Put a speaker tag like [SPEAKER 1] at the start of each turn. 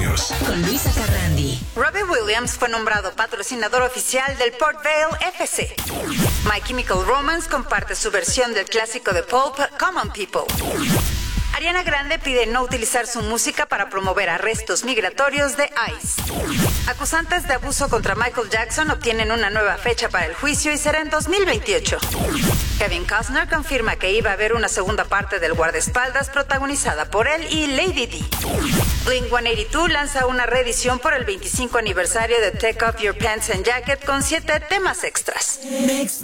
[SPEAKER 1] Negocios.
[SPEAKER 2] Con Luisa Carrandi.
[SPEAKER 3] Robbie Williams fue nombrado patrocinador oficial del Port Vale FC. My Chemical Romance comparte su versión del clásico de Pulp, Common People. Ariana Grande pide no utilizar su música para promover arrestos migratorios de ICE. Acusantes de abuso contra Michael Jackson obtienen una nueva fecha para el juicio y será en 2028. Kevin Costner confirma que iba a haber una segunda parte del guardaespaldas protagonizada por él y Lady Di. Blink-182 lanza una reedición por el 25 aniversario de Take Off Your Pants and Jacket con 7 temas extras.